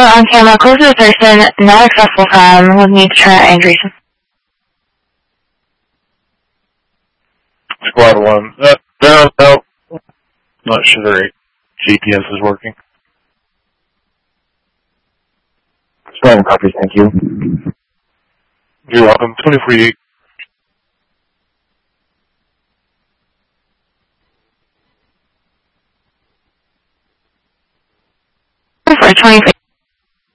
on camera, close to the person, not accessible from, would need to try entry. Squad 1. No. Not sure their GPS is working. Squad 1 copies, thank you. You're welcome. 24-8. For 20.